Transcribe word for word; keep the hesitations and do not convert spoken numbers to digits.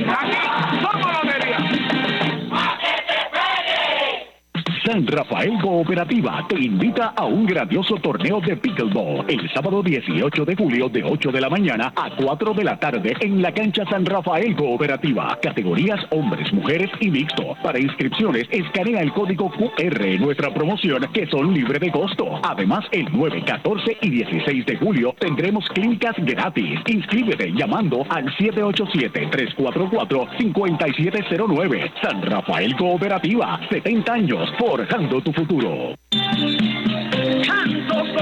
Aquí somos Lotería. San Rafael Cooperativa te invita a un grandioso torneo de pickleball el sábado dieciocho de julio de ocho de la mañana a cuatro de la tarde en la cancha San Rafael Cooperativa. Categorías hombres, mujeres y mixto. Para inscripciones, escanea el código Q R en nuestra promoción que son libres de costo. Además, el nueve, catorce y dieciséis de julio tendremos clínicas gratis. Inscríbete llamando al siete ocho siete, tres cuatro cuatro, cinco siete cero nueve. San Rafael Cooperativa, setenta años forjando tu futuro. ¡Ja!